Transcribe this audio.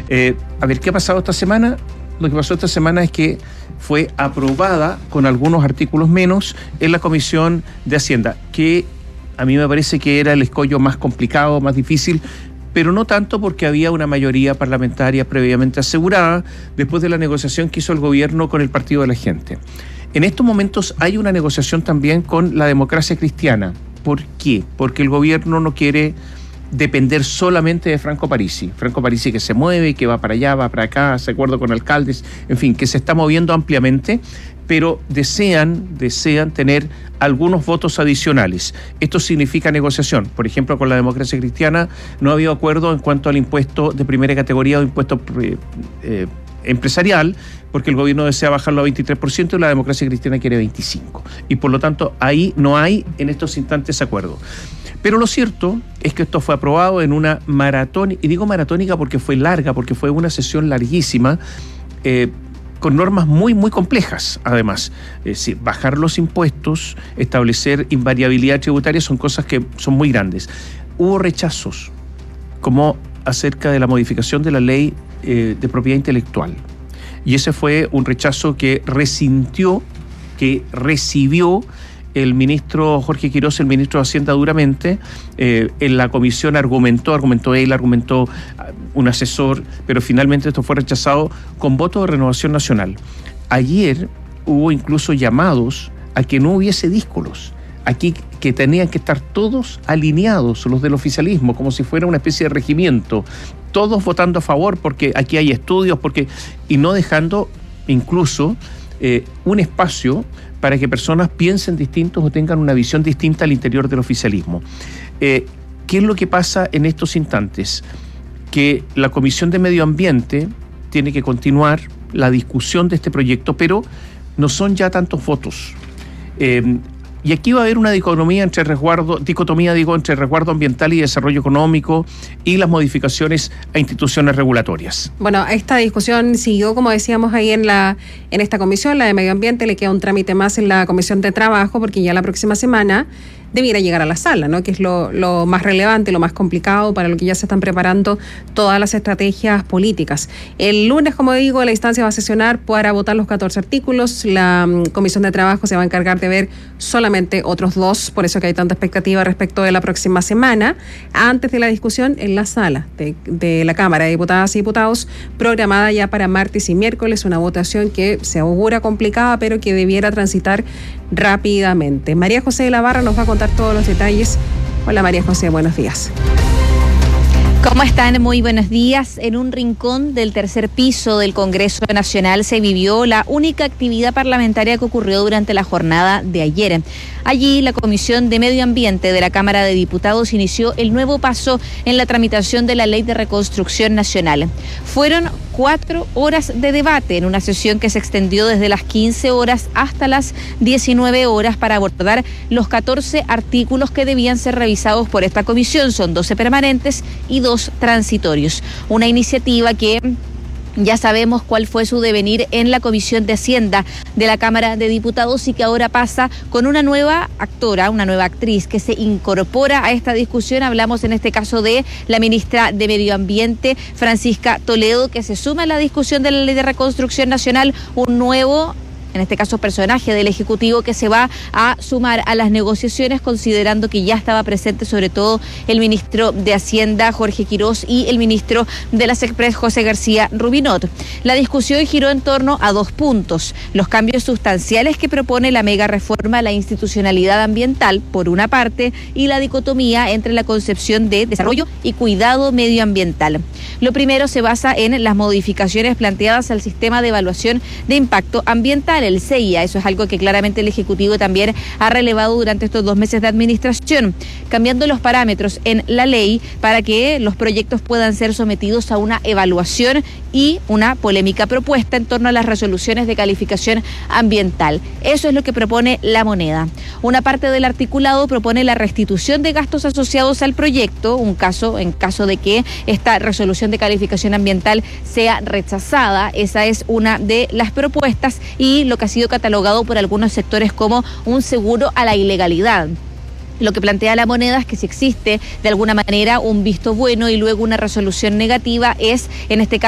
A ver, ¿qué ha pasado esta semana? Lo que pasó esta semana es que fue aprobada con algunos artículos menos en la Comisión de Hacienda, que a mí me parece que era el escollo más complicado, más difícil, pero no tanto porque había una mayoría parlamentaria previamente asegurada después de la negociación que hizo el gobierno con el Partido de la Gente. En estos momentos hay una negociación también con la Democracia Cristiana. ¿Por qué? Porque el gobierno no quiere depender solamente de Franco Parisi. Franco Parisi que se mueve, que va para allá, va para acá, hace acuerdo con alcaldes, en fin, que se está moviendo ampliamente, pero desean tener algunos votos adicionales. Esto significa negociación. Por ejemplo, con la Democracia Cristiana no ha habido acuerdo en cuanto al impuesto de primera categoría o impuesto empresarial, porque el gobierno desea bajarlo a 23% y la Democracia Cristiana quiere 25%. Y por lo tanto, ahí no hay en estos instantes acuerdo. Pero lo cierto es que esto fue aprobado en una maratón, y digo maratónica porque fue larga, porque fue una sesión larguísima, con normas muy, muy complejas, además. Es decir, bajar los impuestos, establecer invariabilidad tributaria, son cosas que son muy grandes. Hubo rechazos, como acerca de la modificación de la ley de propiedad intelectual. Y ese fue un rechazo que recibió el ministro Jorge Quirós, el ministro de Hacienda, duramente. En la comisión argumentó un asesor, pero finalmente esto fue rechazado con voto de Renovación Nacional. Ayer hubo incluso llamados a que no hubiese díscolos, aquí que tenían que estar todos alineados, los del oficialismo, como si fuera una especie de regimiento, todos votando a favor porque aquí hay estudios, y no dejando incluso un espacio para que personas piensen distintos o tengan una visión distinta al interior del oficialismo. ¿Qué es lo que pasa en estos instantes? Que la Comisión de Medio Ambiente tiene que continuar la discusión de este proyecto, pero no son ya tantos votos. Y aquí va a haber una dicotomía entre resguardo ambiental y desarrollo económico y las modificaciones a instituciones regulatorias. Bueno, esta discusión siguió, como decíamos ahí en esta comisión, la de Medio Ambiente. Le queda un trámite más en la Comisión de Trabajo, porque ya la próxima semana debiera llegar a la sala, ¿no? Que es lo más relevante, lo más complicado, para lo que ya se están preparando todas las estrategias políticas. El lunes, como digo, la instancia va a sesionar para votar los 14 artículos. La Comisión de Trabajo se va a encargar de ver solamente otros 2, por eso que hay tanta expectativa respecto de la próxima semana, antes de la discusión en la sala de la Cámara de Diputadas y Diputados, programada ya para martes y miércoles, una votación que se augura complicada, pero que debiera transitar rápidamente. María José de la Barra nos va a contar todos los detalles. Hola María José, buenos días. ¿Cómo están? Muy buenos días. En un rincón del tercer piso del Congreso Nacional se vivió la única actividad parlamentaria que ocurrió durante la jornada de ayer. Allí, la Comisión de Medio Ambiente de la Cámara de Diputados inició el nuevo paso en la tramitación de la Ley de Reconstrucción Nacional. Fueron 4 horas de debate en una sesión que se extendió desde las 15 horas hasta las 19 horas para abordar los 14 artículos que debían ser revisados por esta comisión. Son 12 permanentes y 2 transitorios. Una iniciativa que ya sabemos cuál fue su devenir en la Comisión de Hacienda de la Cámara de Diputados y que ahora pasa con una nueva actora, una nueva actriz que se incorpora a esta discusión. Hablamos en este caso de la ministra de Medio Ambiente, Francisca Toledo, que se suma a la discusión de la Ley de Reconstrucción Nacional, un nuevo, en este caso, personaje del Ejecutivo que se va a sumar a las negociaciones, considerando que ya estaba presente sobre todo el ministro de Hacienda, Jorge Quirós, y el ministro de las Express, José García Rubinot. La discusión giró en torno a 2 puntos: los cambios sustanciales que propone la mega reforma a la institucionalidad ambiental, por una parte, y la dicotomía entre la concepción de desarrollo y cuidado medioambiental. Lo primero se basa en las modificaciones planteadas al sistema de evaluación de impacto ambiental, el CEIA. Eso es algo que claramente el Ejecutivo también ha relevado durante estos 2 meses de administración, cambiando los parámetros en la ley para que los proyectos puedan ser sometidos a una evaluación y una polémica propuesta en torno a las resoluciones de calificación ambiental. Eso es lo que propone La Moneda. Una parte del articulado propone la restitución de gastos asociados al proyecto, en caso de que esta resolución de calificación ambiental sea rechazada. Esa es una de las propuestas, y lo que ha sido catalogado por algunos sectores como un seguro a la ilegalidad. Lo que plantea La Moneda es que si existe de alguna manera un visto bueno y luego una resolución negativa, es en este caso